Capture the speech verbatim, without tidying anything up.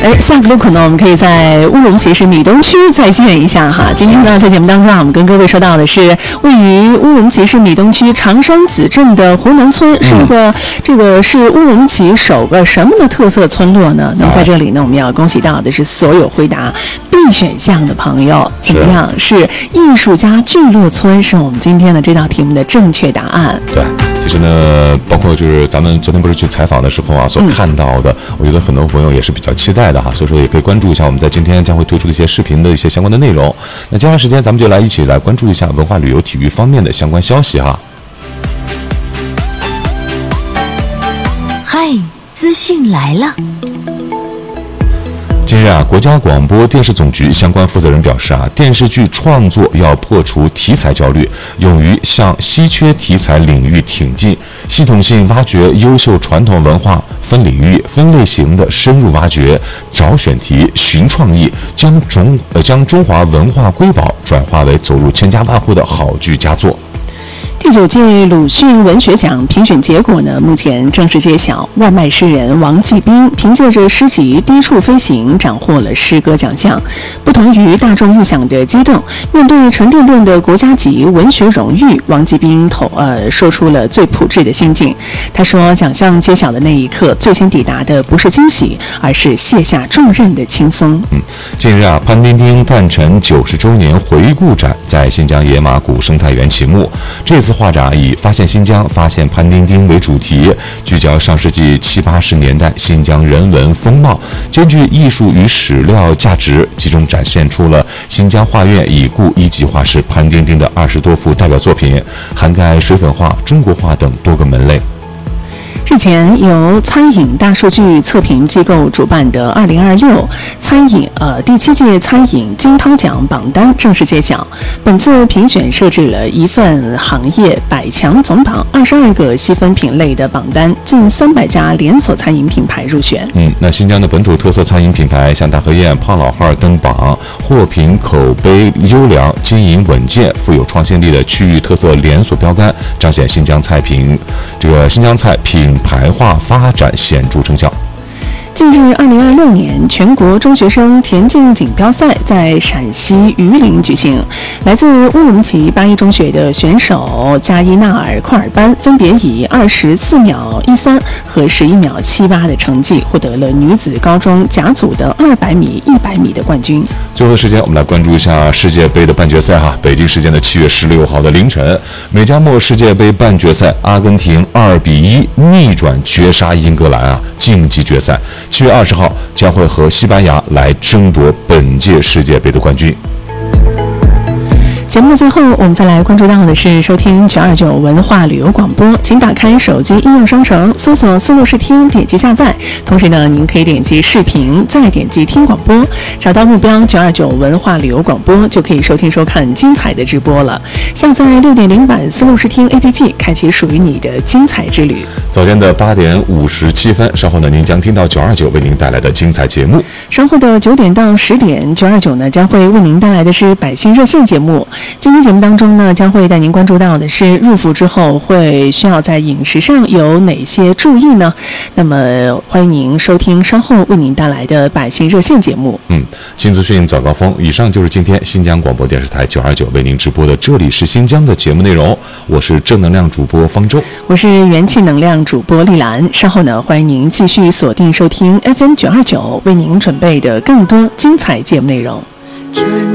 而下个路口呢，我们可以在乌鲁木齐市米东区再见一下哈。今天呢，在节目当中啊，我们跟各位说到的是位于乌鲁木齐市米东区长山子镇的湖南村，是个、嗯、这个是乌鲁木齐首个什么的特色村落呢？那么在这里呢，我们要恭喜到的是所有回答 B 选项的朋友，怎么样？是艺术家聚落村，是我们今天的这道题目的正确答案。 对，其实呢，包括就是咱们昨天不是去采访的时候啊，所看到的，嗯、我觉得很多朋友也是比较期待的哈，所以说也可以关注一下我们在今天将会推出的一些视频的一些相关的内容。那接下来时间，咱们就来一起来关注一下文化旅游体育方面的相关消息哈。 嗨，资讯来了。 近日啊，国家广播电视总局相关负责人表示啊，电视剧创作要破除题材焦虑，勇于向稀缺题材领域挺进，系统性挖掘优秀传统文化，分领域、分类型的深入挖掘，找选题、寻创意，将中呃将中华文化瑰宝转化为走入千家万户的好剧佳作。 第九届鲁迅文学奖评选结果呢，目前正式揭晓。外卖诗人王继兵凭借着诗集《低处飞行》斩获了诗歌奖项。不同于大众预想的激动，面对沉甸甸的国家级文学荣誉，王继兵头呃说出了最朴质的心境。他说，奖项揭晓的那一刻，最先抵达的不是惊喜，而是卸下重任的轻松。 嗯，近日啊，潘丁丁诞辰九十周年回顾展在新疆野马古生态园启幕。这次画展以发现新疆、发现潘丁丁为主题，聚焦上世纪七八十年代新疆人文风貌，兼具艺术与史料价值，其中展现出了新疆画院已故一级画师潘丁丁的二十多幅代表作品，涵盖水粉画、中国画等多个门类。 日前，由餐饮大数据测评机构主办的二零二六餐饮呃第七届餐饮金涛奖榜单正式揭晓。本次评选设置了一份行业百强总榜，二十二个细分品类的榜单，近三百家连锁餐饮品牌入选。 嗯，那新疆的本土特色餐饮品牌像大河宴、胖老汉登榜，货品口碑优良、经营稳健、富有创新力的区域特色连锁标杆，彰显新疆菜品这个新疆菜品牌化发展显著成效。 近日，二零二六年全国中学生田径锦标赛在陕西榆林举行。来自乌鲁木齐八一中学的选手加伊纳尔·库尔班分别以二十四秒一三和十一秒七八的成绩，获得了女子高中甲组的二百米、一百米的冠军。 最后的时间，我们来关注一下世界杯的半决赛哈。北京时间的七月十六号的凌晨，美加墨世界杯半决赛，阿根廷二比一逆转绝杀英格兰啊，晋级决赛。七月二十号将会和西班牙来争夺本届世界杯的冠军。 节目的最后，我们再来关注到的是收听九二九文化旅游广播，请打开手机应用商城，搜索思路视听，点击下载。同时呢，您可以点击视频，再点击听广播，找到目标九二九文化旅游广播，就可以收听收看精彩的直播了。下载六点零版思路视听 A P P， 开启属于你的精彩之旅。 早间的八点五十七分，稍后呢，您将听到九二九为您带来的精彩节目。 稍后的九点到十点，九二九呢将会为您带来的是百姓热线节目。今天节目当中呢，将会带您关注到的是入伏之后会需要在饮食上有哪些注意呢？那么欢迎您收听稍后为您带来的百姓热线节目。 嗯，新资讯早高峰，以上就是今天新疆广播电视台九二九为您直播的这里是新疆的节目内容。我是正能量主播方舟， 我是元气能量主播丽兰。稍后呢，欢迎您继续锁定收听 F M 九二九为您准备的更多精彩节目内容。